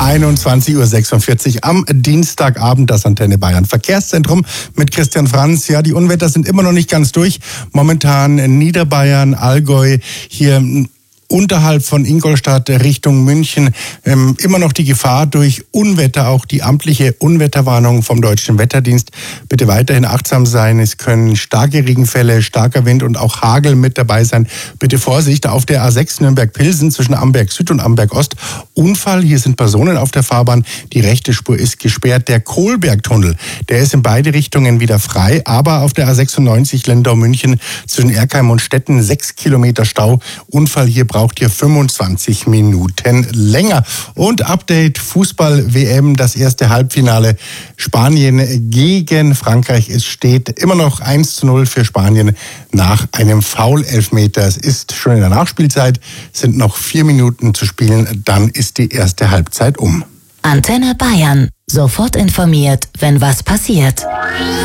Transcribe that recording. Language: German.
21:46 Uhr am Dienstagabend, das Antenne Bayern Verkehrszentrum mit Christian Franz. Ja, die Unwetter sind immer noch nicht ganz durch. Momentan Niederbayern, Allgäu, hier unterhalb von Ingolstadt Richtung München immer noch die Gefahr durch Unwetter, auch die amtliche Unwetterwarnung vom Deutschen Wetterdienst. Bitte weiterhin achtsam sein. Es können starke Regenfälle, starker Wind und auch Hagel mit dabei sein. Bitte Vorsicht auf der A6 Nürnberg-Pilsen zwischen Amberg Süd und Amberg Ost. Unfall, hier sind Personen auf der Fahrbahn. Die rechte Spur ist gesperrt. Der Kohlbergtunnel, der ist in beide Richtungen wieder frei. Aber auf der A96 Lendau-München zwischen Erkheim und Stetten 6 Kilometer Stau. Unfall, hier braucht ihr 25 Minuten länger. Und Update Fußball-WM, das erste Halbfinale Spanien gegen Frankreich. Es steht immer noch 1:0 für Spanien nach einem Foul-Elfmeter. Es ist schon in der Nachspielzeit, sind noch 4 Minuten zu spielen, dann ist die erste Halbzeit um. Antenne Bayern. Sofort informiert, wenn was passiert.